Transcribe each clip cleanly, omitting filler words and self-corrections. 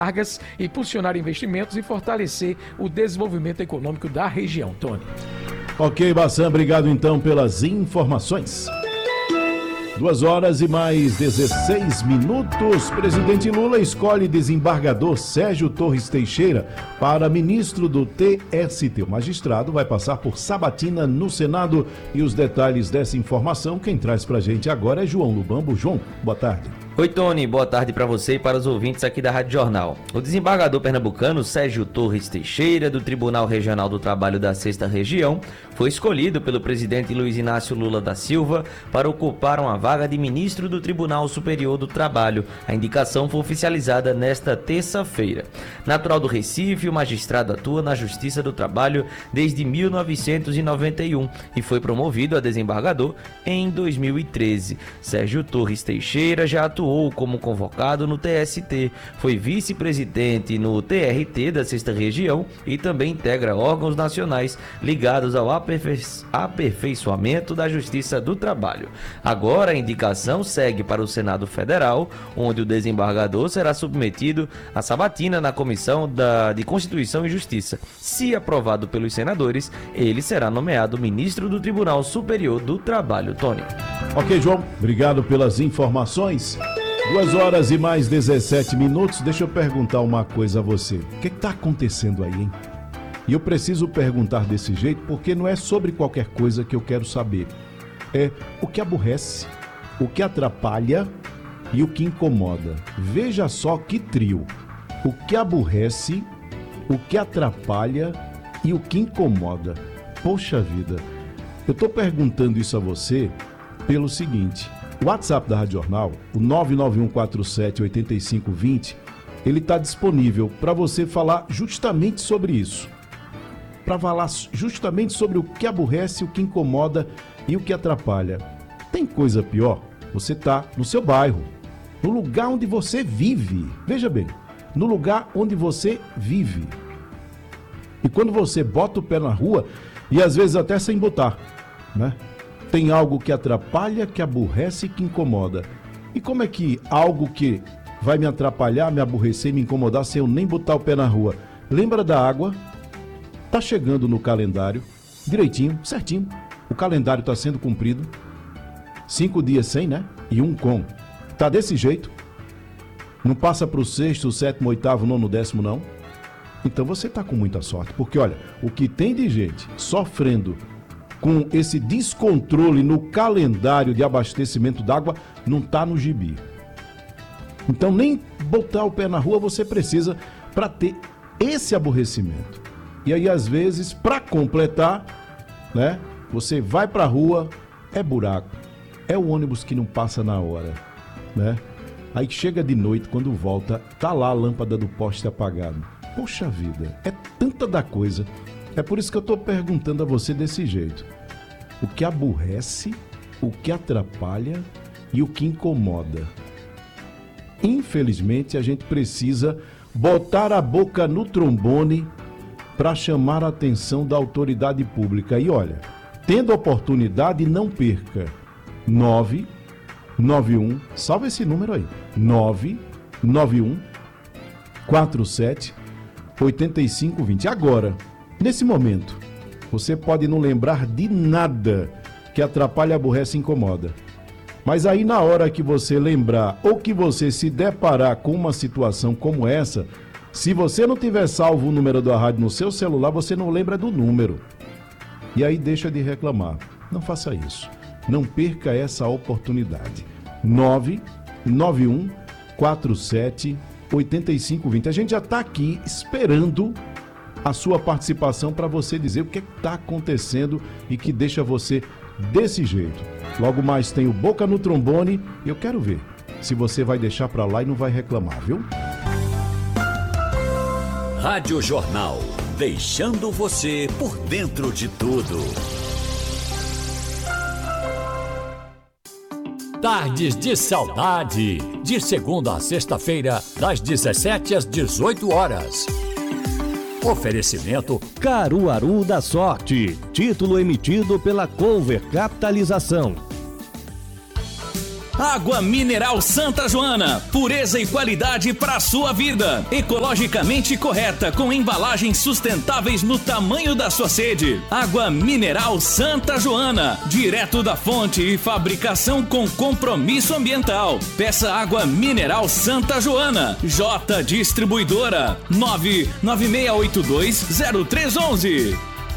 vagas, impulsionar investimentos e fortalecer o desenvolvimento econômico da região. Tony. Ok, Bassan, obrigado então pelas informações. 2 horas e mais 16 minutos. Presidente Lula escolhe desembargador Sérgio Torres Teixeira para ministro do TST. O magistrado vai passar por sabatina no Senado e os detalhes dessa informação, quem traz pra gente agora é João Lubambo. João, boa tarde. Oi, Tony, boa tarde para você e para os ouvintes aqui da Rádio Jornal. O desembargador pernambucano Sérgio Torres Teixeira, do Tribunal Regional do Trabalho da 6ª Região, foi escolhido pelo presidente Luiz Inácio Lula da Silva para ocupar uma vaga de ministro do Tribunal Superior do Trabalho. A indicação foi oficializada nesta terça-feira. Natural do Recife, o magistrado atua na Justiça do Trabalho desde 1991 e foi promovido a desembargador em 2013. Sérgio Torres Teixeira já atuou como convocado no TST, foi vice-presidente no TRT da 6ª Região e também integra órgãos nacionais ligados ao aperfeiçoamento da Justiça do Trabalho. Agora a indicação segue para o Senado Federal, onde o desembargador será submetido à sabatina na Comissão de Constituição e Justiça. Se aprovado pelos senadores, ele será nomeado ministro do Tribunal Superior do Trabalho. Tony. Ok, João, obrigado pelas informações. 2 horas e mais 17 minutos. Deixa eu perguntar uma coisa a você. O que está acontecendo aí, hein? E eu preciso perguntar desse jeito porque não é sobre qualquer coisa que eu quero saber. É o que aborrece, o que atrapalha e o que incomoda. Veja só que trio. O que aborrece, o que atrapalha e o que incomoda. Poxa vida, eu estou perguntando isso a você pelo seguinte. O WhatsApp da Rádio Jornal, o 991478520, ele está disponível para você falar justamente sobre isso. Para falar justamente sobre o que aborrece, o que incomoda e o que atrapalha. Tem coisa pior? Você está no seu bairro, no lugar onde você vive. Veja bem, no lugar onde você vive. E quando você bota o pé na rua, e às vezes até sem botar, né? Tem algo que atrapalha, que aborrece e que incomoda. E como é que algo que vai me atrapalhar, me aborrecer, me incomodar se eu nem botar o pé na rua? Lembra da água? Tá chegando no calendário, direitinho, certinho. O calendário está sendo cumprido. 5 dias sem, né? E 1 com. Tá desse jeito. Não passa para o 6º, 7º, 8º, 9º, 10º, não. Então você tá com muita sorte. Porque, olha, o que tem de gente sofrendo com esse descontrole no calendário de abastecimento d'água, não está no gibi. Então nem botar o pé na rua você precisa para ter esse aborrecimento. E aí às vezes, para completar, né, você vai para a rua, é buraco, é o ônibus que não passa na hora, né? Aí chega de noite, quando volta, tá lá a lâmpada do poste apagada. Poxa vida, é tanta da coisa. É por isso que eu estou perguntando a você desse jeito. O que aborrece, o que atrapalha e o que incomoda. Infelizmente, a gente precisa botar a boca no trombone para chamar a atenção da autoridade pública. E olha, tendo oportunidade, não perca. 991, salva esse número aí, 991 47 8520. Agora, nesse momento, você pode não lembrar de nada que atrapalha, aborrece e incomoda. Mas aí na hora que você lembrar ou que você se deparar com uma situação como essa, se você não tiver salvo o número da rádio no seu celular, você não lembra do número. E aí deixa de reclamar. Não faça isso. Não perca essa oportunidade. 991 47 8520. A gente já está aqui esperando a sua participação para você dizer o que está acontecendo e que deixa você desse jeito. Logo mais tem o Boca no Trombone e eu quero ver se você vai deixar para lá e não vai reclamar, viu? Rádio Jornal, deixando você por dentro de tudo. Tardes de Saudade, de segunda a sexta-feira, das 17 às 18 horas. Oferecimento Caruaru da Sorte, título emitido pela Cover Capitalização. Água mineral Santa Joana, pureza e qualidade para a sua vida. Ecologicamente correta, com embalagens sustentáveis no tamanho da sua sede. Água mineral Santa Joana, direto da fonte e fabricação com compromisso ambiental. Peça água mineral Santa Joana. J Distribuidora 996820311.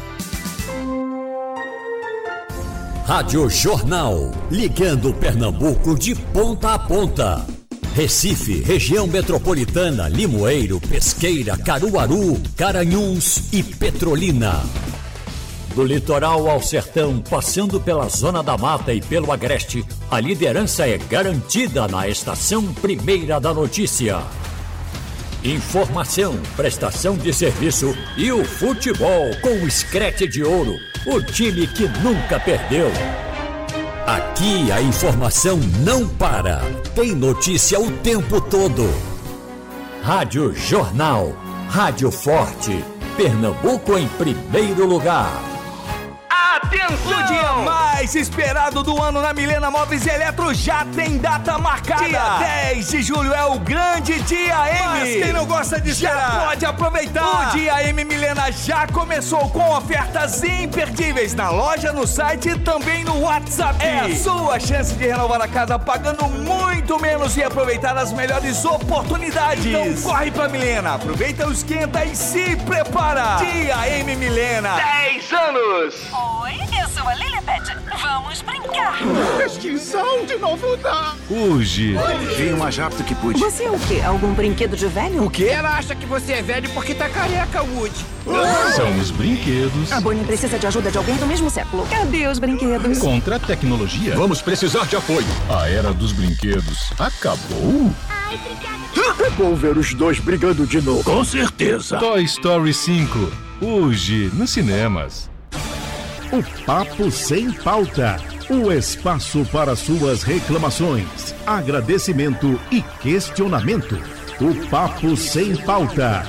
Rádio Jornal, ligando Pernambuco de ponta a ponta. Recife, região metropolitana, Limoeiro, Pesqueira, Caruaru, Garanhuns e Petrolina. Do litoral ao sertão, passando pela Zona da Mata e pelo Agreste, a liderança é garantida na Estação Primeira da Notícia. Informação, prestação de serviço e o futebol com o Screte de Ouro, o time que nunca perdeu. Aqui a informação não para, tem notícia o tempo todo. Rádio Jornal, Rádio Forte, Pernambuco em primeiro lugar. Atenção! O dia mais esperado do ano na Milena Móveis e Eletro já tem data marcada. Dia 10 de julho é o grande Dia M. Mas quem não gosta de esperar, já pode aproveitar. O Dia M Milena já começou com ofertas imperdíveis na loja, no site e também no WhatsApp. É a sua chance de renovar a casa pagando muito menos e aproveitar as melhores oportunidades. Então corre pra Milena, aproveita o esquenta e se prepara. Dia M Milena, 10 anos. Oi, eu sou a Lilibet. Vamos brincar. Extinção de novo não. Hoje. Vem o mais rápido que pude. Você é o quê? Algum brinquedo de velho? O quê? Ela acha que você é velho porque tá careca, Woody. São os brinquedos. A Bonnie precisa de ajuda de alguém do mesmo século. Cadê os brinquedos? Contra a tecnologia. Vamos precisar de apoio. A era dos brinquedos acabou? É bom ver os dois brigando de novo. Com certeza. Toy Story 5. Hoje nos cinemas. O Papo Sem Pauta. O espaço para suas reclamações, agradecimento e questionamento. O Papo Sem Pauta.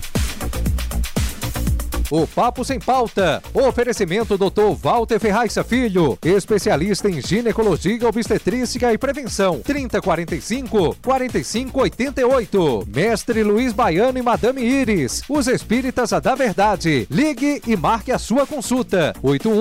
O Papo Sem Pauta. Oferecimento Dr. Walter Ferraiça Filho, especialista em ginecologia, obstetrícia e prevenção. 3045-4588. Mestre Luiz Baiano e Madame Iris, os espíritas da verdade. Ligue e marque a sua consulta.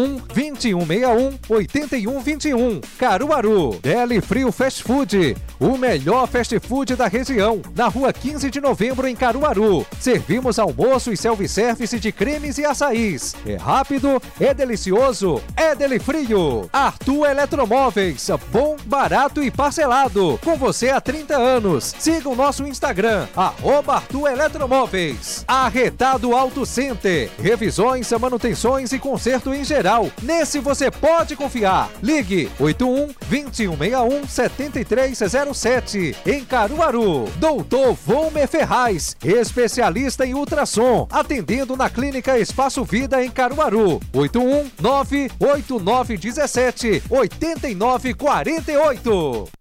81-2161-8121. Caruaru. Deli Frio Fast Food, o melhor fast food da região. Na rua 15 de novembro em Caruaru. Servimos almoço e self-service de creme e açaís. É rápido, é delicioso, é Deli Frio. Arthur Eletromóveis, bom, barato e parcelado. Com você há 30 anos. Siga o nosso Instagram, @Arthur Eletromóveis. Arretado Auto Center, revisões, manutenções e conserto em geral. Nesse você pode confiar. Ligue 81-2161-7307 em Caruaru. Doutor Volmer Ferraz, especialista em ultrassom, atendendo na Clínica Espaço Vida em Caruaru. 81-98917-8948.